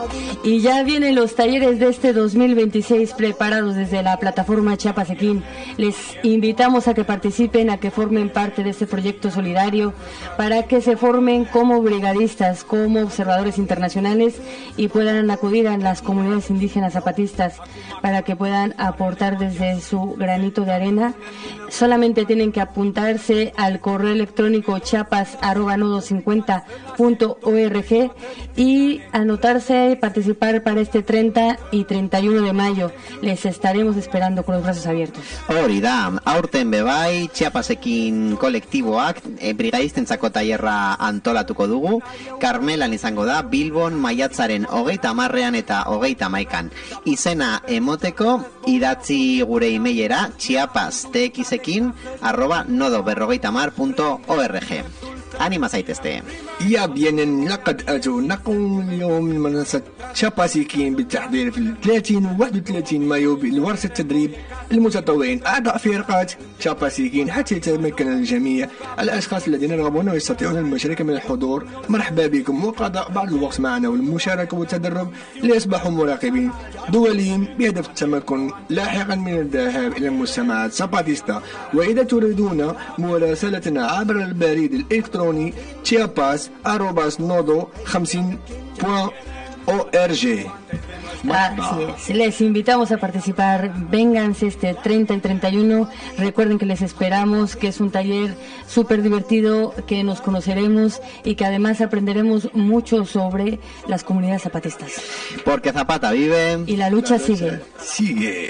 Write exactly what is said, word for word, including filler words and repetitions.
Y ya vienen los talleres de este dos mil veintiséis preparados desde la plataforma Chiapas Equín. Les invitamos a que participen, a que formen parte de este proyecto solidario, para que se formen como brigadistas, como observadores internacionales y puedan acudir a las comunidades indígenas zapatistas para que puedan aportar desde su granito de arena. Solamente tienen que apuntarse al correo electrónico chiapas arroba nodo cincuenta punto org y anotarse, participar para este treinta y treinta y uno de mayo. Les estaremos esperando con los brazos abiertos. Hori da, aurten bebai, Chiapasekin kolektiboak e, brigadistentzako tailerra antolatuko dugu. Karmelan izango da, Bilbon maiatzaren hogeita hamarrean eta hogeita hamaikan. Izena emoteko, idatzi gure emailera chiapastxekin arroba nodo berrogeita hamar punto org. Anima zaitezte. يا بيان لقد أتوا اليوم من منصة شاباسيكين بالتحضير في ثلاثين و واحد وثلاثين مايو لورش التدريب المتطوعين أعضاء فرقات شاباسيكين حتى يتمكن الجميع. الأشخاص الذين يرغبون ويستطيعون المشاركة من الحضور مرحبا بكم وقضاء بعض الوقت معنا والمشاركة والتدرب ليصبحوا مراقبين دوليين بهدف التمكن لاحقا من الذهاب إلى المجتمعات ساباتيستا. وإذا تريدون مراسلتنا عبر البريد الإلكتروني chiapas arroba nodo خمسين punto org. Así es. Les invitamos a participar. Vénganse este treinta y treinta y uno. Recuerden que les esperamos, que es un taller súper divertido, que nos conoceremos y que además aprenderemos mucho sobre las comunidades zapatistas. Porque Zapata vive y la lucha sigue. Sigue.